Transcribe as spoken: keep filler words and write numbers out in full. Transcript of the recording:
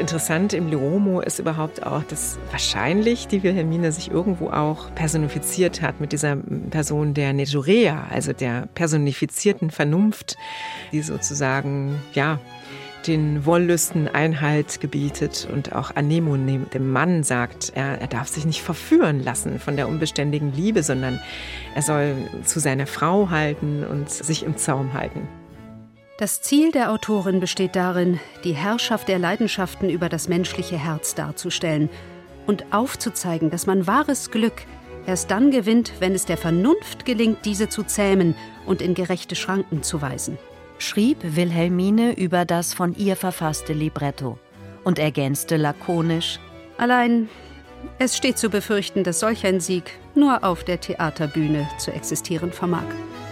interessant im Leomo ist überhaupt auch, dass wahrscheinlich die Wilhelmine sich irgendwo auch personifiziert hat mit dieser Person der Nejurea, also der personifizierten Vernunft, die sozusagen, ja, den Wollüsten Einhalt gebietet und auch Anemone, dem Mann, sagt, er, er darf sich nicht verführen lassen von der unbeständigen Liebe, sondern er soll zu seiner Frau halten und sich im Zaum halten. Das Ziel der Autorin besteht darin, die Herrschaft der Leidenschaften über das menschliche Herz darzustellen und aufzuzeigen, dass man wahres Glück erst dann gewinnt, wenn es der Vernunft gelingt, diese zu zähmen und in gerechte Schranken zu weisen. Schrieb Wilhelmine über das von ihr verfasste Libretto und ergänzte lakonisch: Allein, es steht zu befürchten, dass solch ein Sieg nur auf der Theaterbühne zu existieren vermag.